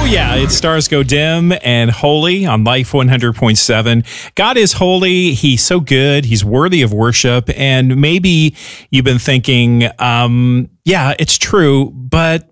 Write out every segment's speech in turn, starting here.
Yeah, it's Stars Go Dim and Holy on Life 100.7. God is holy. He's so good. He's worthy of worship. And maybe you've been thinking, yeah, it's true, but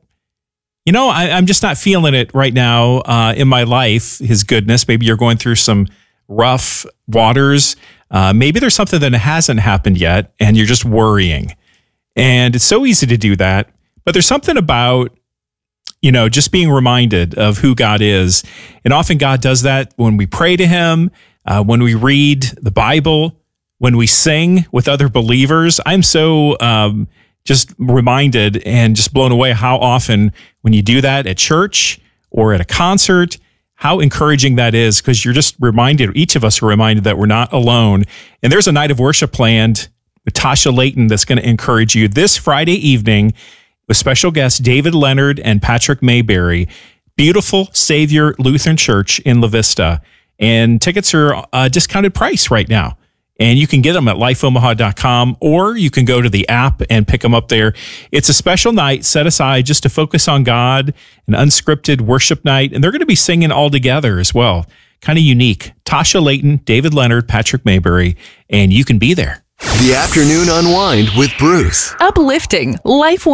I'm just not feeling it right now in my life, his goodness. Maybe you're going through some rough waters. Maybe there's something that hasn't happened yet and you're just worrying. And it's so easy to do that. But there's something about just being reminded of who God is. And often God does that when we pray to him, when we read the Bible, when we sing with other believers. I'm so just reminded and just blown away how often when you do that at church or at a concert, how encouraging that is, because you're just reminded, each of us are reminded that we're not alone. And there's a night of worship planned with Tasha Layton that's going to encourage you this Friday evening with special guests David Leonard and Patrick Mayberry. Beautiful Savior Lutheran Church in La Vista. And tickets are a discounted price right now. And you can get them at lifeomaha.com, or you can go to the app and pick them up there. It's a special night set aside just to focus on God, an unscripted worship night. And they're going to be singing all together as well. Kind of unique. Tasha Layton, David Leonard, Patrick Mayberry, and you can be there. The Afternoon Unwind with Bruce. Uplifting Life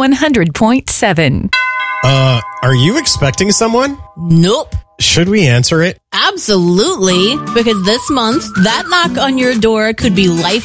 100.7. Are you expecting someone? Nope. Should we answer it? Absolutely, because this month, that knock on your door could be Life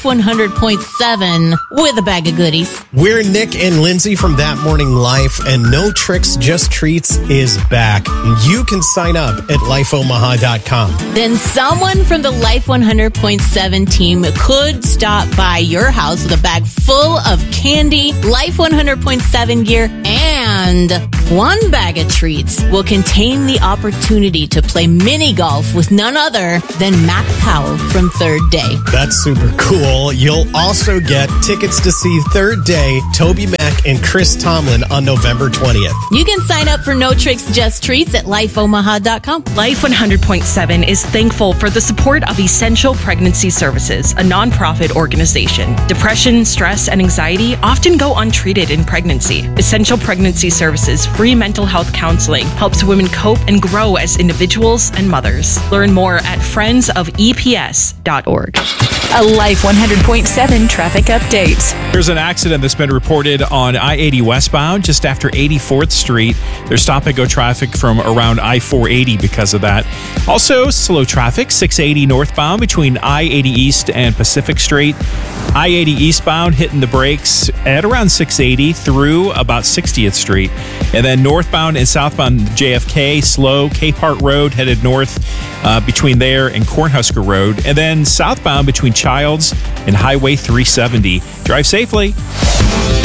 100.7 with a bag of goodies. We're Nick and Lindsay from That Morning Life, and No Tricks, Just Treats is back. You can sign up at lifeomaha.com. Then someone from the Life 100.7 team could stop by your house with a bag full of candy, Life 100.7 gear, and one bag of treats will contain the opportunity to play mini golf with none other than Mac Powell from Third Day. That's super cool. You'll also get tickets to see Third Day, Toby Mac, and Chris Tomlin on November 20th. You can sign up for No Tricks, Just Treats at lifeomaha.com. Life 100.7 is thankful for the support of Essential Pregnancy Services, a nonprofit organization. Depression, stress, and anxiety often go untreated in pregnancy. Essential Pregnancy Services free mental health counseling helps women cope and grow as individuals and mothers. Learn more at friendsofeps.org. A Life 100.7 traffic update. There's an accident that's been reported on I-80 westbound just after 84th Street. There's stop-and-go traffic from around I-480 because of that. Also, slow traffic, 680 northbound between I-80 East and Pacific Street. I-80 eastbound hitting the brakes at around 680 through about 60th Street. And then northbound and southbound JFK, slow, Cape Heart Road headed north between there and Cornhusker Road. And then southbound between Childs and Highway 370. Drive safely.